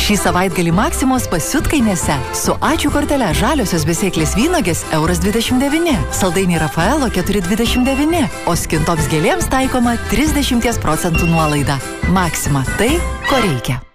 Šį savaitgalį Maksimos pasiutkainėse su ačiū kortele žaliosios besėklės vynogės €29, saldainiai Rafaelo 4,29, o skintoms gėlėms taikoma 30% nuolaida. Maksima, tai ko reikia.